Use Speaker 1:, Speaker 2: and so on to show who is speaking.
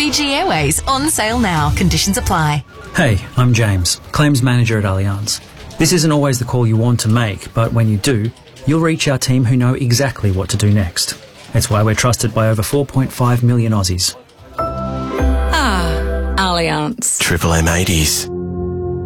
Speaker 1: Fiji Airways on sale now. Conditions apply.
Speaker 2: Hey, I'm James, Claims Manager at Allianz. This isn't always the call you want to make, but when you do, you'll reach our team who know exactly what to do next. It's why we're trusted by over 4.5 million Aussies.
Speaker 3: Allianz.
Speaker 4: Triple M80s.